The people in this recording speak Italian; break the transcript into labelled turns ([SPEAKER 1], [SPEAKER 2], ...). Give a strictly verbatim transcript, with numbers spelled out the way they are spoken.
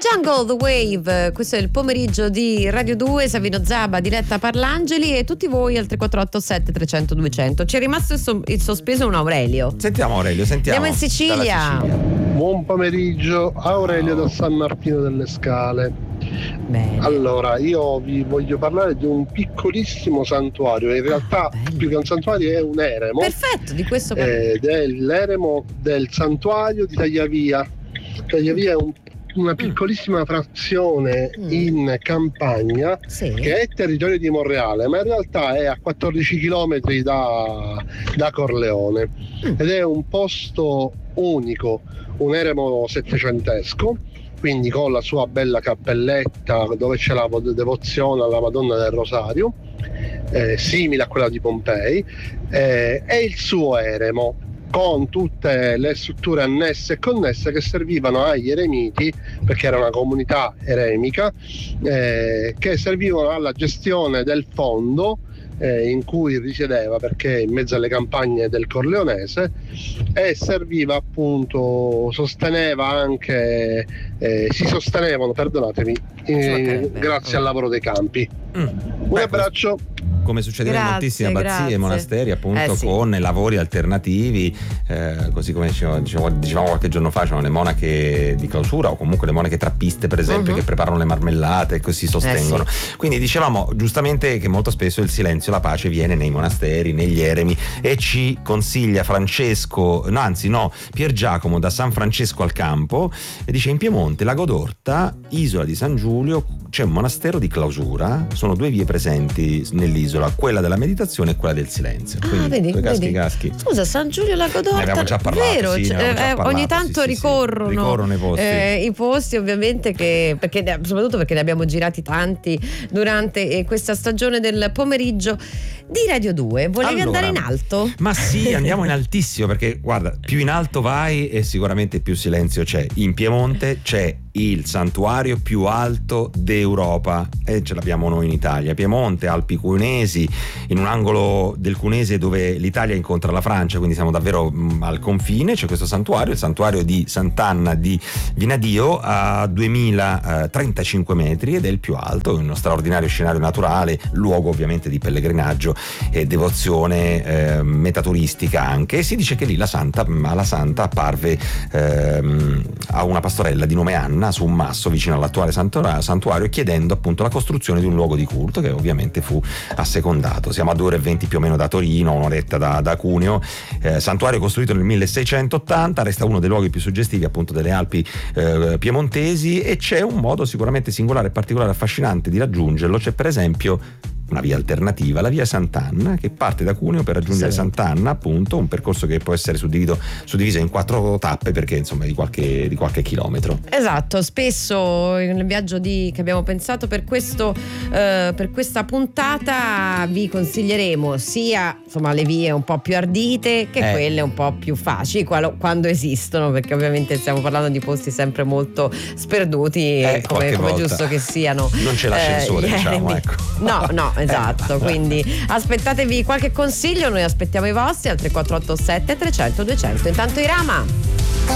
[SPEAKER 1] Jungle the Wave, questo è il pomeriggio di Radio due, Savino Zaba, Diletta Parlangeli e tutti voi al tre quattro otto sette trecento duecento. Ci è rimasto il, so- il sospeso un Aurelio.
[SPEAKER 2] Sentiamo Aurelio, sentiamo.
[SPEAKER 1] Andiamo in Sicilia.
[SPEAKER 2] Sicilia.
[SPEAKER 3] Buon pomeriggio, Aurelio da San Martino delle Scale.
[SPEAKER 1] Bene.
[SPEAKER 3] Allora, io vi voglio parlare di un piccolissimo santuario, in realtà
[SPEAKER 1] Ah, bello.
[SPEAKER 3] più che un santuario è un eremo.
[SPEAKER 1] Perfetto, di questo par-
[SPEAKER 3] Ed è l'eremo del santuario di Tagliavia. Tagliavia è un una piccolissima frazione
[SPEAKER 1] Mm.
[SPEAKER 3] in campagna
[SPEAKER 1] Sì.
[SPEAKER 3] che è territorio di Monreale, ma in realtà è a quattordici chilometri da, da Corleone
[SPEAKER 1] Mm.
[SPEAKER 3] ed è un posto unico, un eremo settecentesco, quindi con la sua bella cappelletta dove c'è la devozione alla Madonna del Rosario, eh, simile a quella di Pompei, eh, e il suo eremo con tutte le strutture annesse e connesse che servivano agli eremiti, perché era una comunità eremica, eh, che servivano alla gestione del fondo eh, in cui risiedeva, perché in mezzo alle campagne del Corleonese, e serviva appunto, sosteneva anche, eh, si sostenevano, perdonatemi, eh, grazie al lavoro dei campi.
[SPEAKER 2] Mm.
[SPEAKER 3] Un
[SPEAKER 2] Beh,
[SPEAKER 3] abbraccio.
[SPEAKER 2] Come succede
[SPEAKER 1] Grazie,
[SPEAKER 2] in moltissime abbazie
[SPEAKER 1] grazie.
[SPEAKER 2] e monasteri, appunto,
[SPEAKER 1] Eh, sì.
[SPEAKER 2] con lavori alternativi, eh, così come dicevamo, dicevamo, dicevamo qualche giorno fa, c'erano le monache di clausura o comunque le monache trappiste, per esempio,
[SPEAKER 1] Uh-huh.
[SPEAKER 2] che preparano le marmellate e così sostengono.
[SPEAKER 1] Eh,
[SPEAKER 2] Quindi dicevamo giustamente che molto spesso il silenzio, la pace viene nei monasteri, negli eremi, e ci consiglia Francesco, no anzi no, Pier Giacomo da San Francesco al Campo, e dice: in Piemonte, Lago d'Orta, isola di San Giulio, c'è un monastero di clausura, sono due vie presenti nell'isola, quella della meditazione e quella del silenzio.
[SPEAKER 1] Ah,
[SPEAKER 2] Quindi
[SPEAKER 1] vedi,
[SPEAKER 2] due caschi
[SPEAKER 1] vedi.
[SPEAKER 2] caschi.
[SPEAKER 1] Scusa, San Giulio Lago d'Orta,
[SPEAKER 2] Ne abbiamo già parlato,
[SPEAKER 1] vero,
[SPEAKER 2] sì, ne
[SPEAKER 1] cioè,
[SPEAKER 2] abbiamo già
[SPEAKER 1] eh,
[SPEAKER 2] parlato,
[SPEAKER 1] ogni tanto
[SPEAKER 2] sì, sì, sì.
[SPEAKER 1] ricorrono,
[SPEAKER 2] Ricorrono i posti.
[SPEAKER 1] eh, i posti ovviamente, che, perché, soprattutto perché ne abbiamo girati tanti durante eh, questa stagione del pomeriggio di Radio due. Volevi
[SPEAKER 2] Allora,
[SPEAKER 1] andare in alto?
[SPEAKER 2] Ma sì, andiamo in altissimo, perché guarda, più in alto vai e sicuramente più silenzio c'è. In Piemonte c'è il santuario più alto d'Europa e ce l'abbiamo noi in Italia. Piemonte, Alpi Cunesi, in un angolo del Cunese dove l'Italia incontra la Francia, quindi siamo davvero mh, al confine. C'è questo santuario, il santuario di Sant'Anna di Vinadio, a duemilatrentacinque metri, ed è il più alto, uno straordinario scenario naturale, luogo ovviamente di pellegrinaggio e devozione, eh, metaturistica anche. E si dice che lì la santa, alla santa apparve ehm, a una pastorella di nome Anna su un masso vicino all'attuale santuario, chiedendo appunto la costruzione di un luogo di culto, che ovviamente fu assecondato. Siamo a due ore e venti più o meno da Torino, un'oretta da, da Cuneo. Eh, santuario costruito nel milleseicentottanta, resta uno dei luoghi più suggestivi appunto delle Alpi eh, piemontesi, e c'è un modo sicuramente singolare, particolare, affascinante di raggiungerlo. C'è per esempio una via alternativa, la via Sant'Anna, che parte da Cuneo per raggiungere
[SPEAKER 1] Sì.
[SPEAKER 2] Sant'Anna, appunto, un percorso che può essere suddiviso, suddiviso in quattro tappe, perché insomma di qualche, di qualche chilometro.
[SPEAKER 1] Esatto, spesso nel viaggio di, che abbiamo pensato per questo eh, per questa puntata vi consiglieremo sia insomma le vie un po' più ardite che
[SPEAKER 2] Eh.
[SPEAKER 1] quelle un po' più facili, qualo- quando esistono, perché ovviamente stiamo parlando di posti sempre molto sperduti,
[SPEAKER 2] Eh,
[SPEAKER 1] come,
[SPEAKER 2] qualche
[SPEAKER 1] come
[SPEAKER 2] volta
[SPEAKER 1] giusto che siano.
[SPEAKER 2] non c'è l'ascensore,
[SPEAKER 1] eh,
[SPEAKER 2] diciamo,
[SPEAKER 1] eremi.
[SPEAKER 2] ecco.
[SPEAKER 1] No, no, esatto,
[SPEAKER 2] Eh.
[SPEAKER 1] quindi aspettatevi qualche consiglio, noi aspettiamo i vostri al tre quattro otto sette trecento duecento. Intanto Irama.